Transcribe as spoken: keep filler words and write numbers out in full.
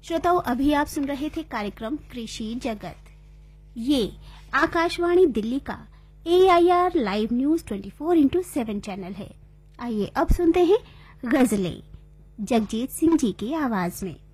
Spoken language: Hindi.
श्रोताओं, अभी आप सुन रहे थे कार्यक्रम कृषि जगत। ये आकाशवाणी दिल्ली का ए आई आर लाइव न्यूज चौबीस इंटू सात चैनल है। आइए अब सुनते हैं गजलें जगजीत सिंह जी की आवाज में।